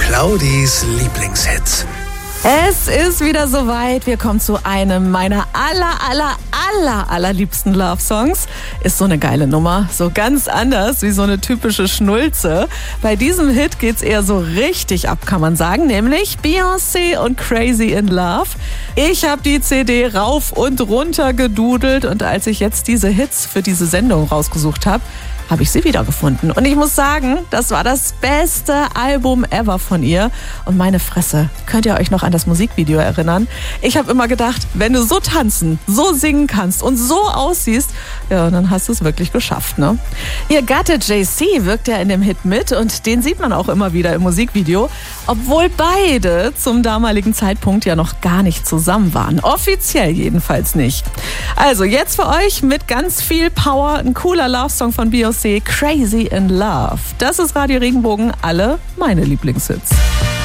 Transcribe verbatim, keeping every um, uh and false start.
Claudis Lieblingshits. Es ist wieder soweit. Wir kommen zu einem meiner aller, aller, aller, allerliebsten Love-Songs. Ist so eine geile Nummer. So ganz anders wie so eine typische Schnulze. Bei diesem Hit geht's eher so richtig ab, kann man sagen. Nämlich Beyoncé und Crazy in Love. Ich habe die C D rauf und runter gedudelt. Und als ich jetzt diese Hits für diese Sendung rausgesucht habe, habe ich sie wiedergefunden. Und ich muss sagen, das war das beste Album ever von ihr. Und meine Fresse, könnt ihr euch noch an das Musikvideo erinnern? Ich habe immer gedacht, wenn du so tanzen, so singen kannst und so aussiehst, ja, dann hast du es wirklich geschafft, ne? Ihr Gatte Jay Z wirkt ja in dem Hit mit und den sieht man auch immer wieder im Musikvideo, obwohl beide zum damaligen Zeitpunkt ja noch gar nicht zusammen waren. Offiziell jedenfalls nicht. Also jetzt für euch mit ganz viel Power ein cooler Love-Song von Beyoncé, Crazy in Love. Das ist Radio Regenbogen, alle meine Lieblingshits.